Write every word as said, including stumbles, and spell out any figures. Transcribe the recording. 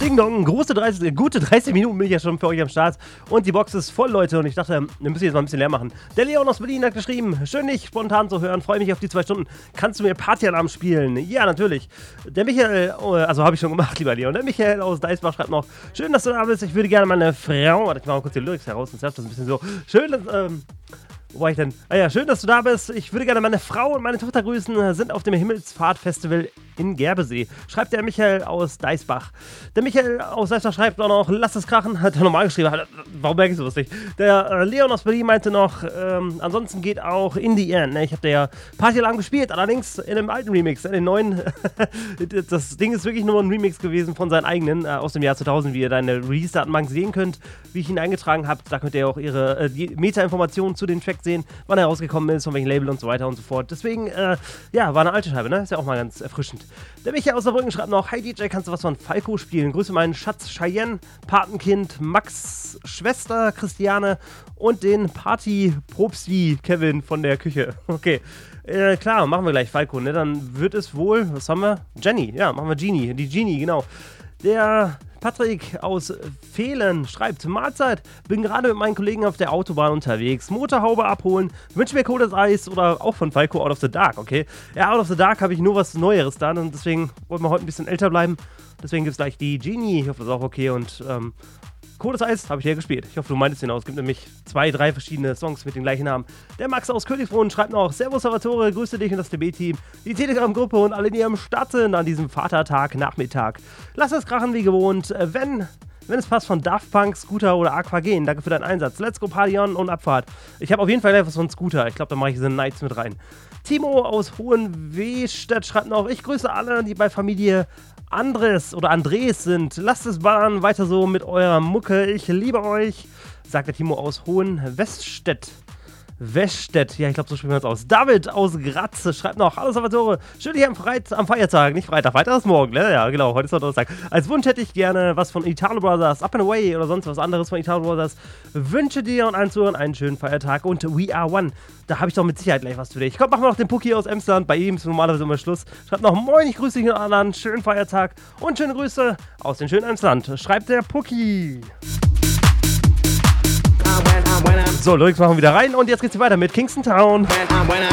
Ding Dong, große dreißig, gute dreißig Minuten bin ich ja schon für euch am Start. Und die Box ist voll, Leute. Und ich dachte, wir müssen jetzt mal ein bisschen leer machen. Der Leon aus Berlin hat geschrieben, schön dich spontan zu hören. Freue mich auf die zwei Stunden. Kannst du mir Partyalarm spielen? Ja, natürlich. Der Michael, also habe ich schon gemacht, lieber Leon. Der Michael aus Deisbach schreibt noch, schön, dass du da bist. Ich würde gerne meine Frau, warte, ich mache mal kurz die Lyrics heraus, sonst das ein bisschen so. Schön, dass, ähm, wo war ich denn? Ah ja, schön, dass du da bist. Ich würde gerne meine Frau und meine Tochter grüßen. Sind auf dem Himmelsfahrt-Festival in Gerbesee. Schreibt der Michael aus Deisbach. Der Michael aus Deisbach schreibt auch noch, lass es krachen. Hat er normal geschrieben. Warum merke ich sowas nicht? Der äh, Leon aus Berlin meinte noch, ähm, ansonsten geht auch In the End. Ne? Ich habe da ja Partyalarm gespielt, allerdings in einem alten Remix. In den neuen. Das Ding ist wirklich nur ein Remix gewesen von seinen eigenen, äh, aus dem Jahr zweitausend, wie ihr da in der Release-Datenbank sehen könnt, wie ich ihn eingetragen habe. Da könnt ihr auch ihre äh, die Meta-Informationen zu den Tracks sehen, wann er rausgekommen ist, von welchem Label und so weiter und so fort. Deswegen, äh, ja, war eine alte Scheibe, ne? Ist ja auch mal ganz erfrischend. Der Michael aus Saarbrücken schreibt noch, hi D J, kannst du was von Falco spielen? Grüße meinen Schatz Cheyenne, Patenkind Max, Schwester Christiane und den Party-Propsti Kevin von der Küche. Okay, äh, klar, machen wir gleich Falco, ne? Dann wird es wohl, was haben wir? Jenny, ja, machen wir Genie, die Genie, genau. Der Patrick aus Fehlen schreibt, Mahlzeit, bin gerade mit meinen Kollegen auf der Autobahn unterwegs, Motorhaube abholen, wünsche mir Codes Eis oder auch von Falco Out of the Dark, okay? Ja, Out of the Dark habe ich nur was Neueres da und deswegen wollten wir heute ein bisschen älter bleiben, deswegen gibt es gleich die Genie, ich hoffe, das ist auch okay und ähm, Codes Eis habe ich ja gespielt. Ich hoffe, du meintest den aus. Es gibt nämlich zwei, drei verschiedene Songs mit dem gleichen Namen. Der Max aus Königsbrunn schreibt noch, Servus Salvatore, grüße dich und das T B-Team, die Telegram-Gruppe und alle, die am Start sind an diesem Vatertag, Nachmittag. Lass es krachen wie gewohnt. Wenn, wenn es passt von Daft Punk, Scooter oder Aquagen, danke für deinen Einsatz. Let's go Party on und Abfahrt. Ich habe auf jeden Fall etwas von Scooter. Ich glaube, da mache ich The Nights mit rein. Timo aus Hohenwestedt schreibt noch, ich grüße alle, die bei Familie Andres oder Andres sind. Lasst es ballern, weiter so mit eurer Mucke. Ich liebe euch, sagt der Timo aus Hohenwestedt. Westedt, ja, ich glaube, so sprechen wir uns aus. David aus Graz schreibt noch, hallo Salvatore, schön hier am, Freit- am Feiertag, nicht Freitag, Freitag ist morgen, ne? Ja, genau, heute ist Donnerstag. Als Wunsch hätte ich gerne was von Italo Brothers, Up and Away oder sonst was anderes von Italo Brothers. Wünsche dir und allen Zuhörern einen schönen Feiertag und We Are One. Da habe ich doch mit Sicherheit gleich was für dich. Komm, machen wir noch den Pucki aus Emsland, bei ihm ist normalerweise immer Schluss. Schreibt noch, moin, ich grüße dich und anderen, schönen Feiertag und schöne Grüße aus dem schönen Emsland. Schreibt der Pucki. So, Lyrics machen wir wieder rein und jetzt geht's weiter mit Kingston Town.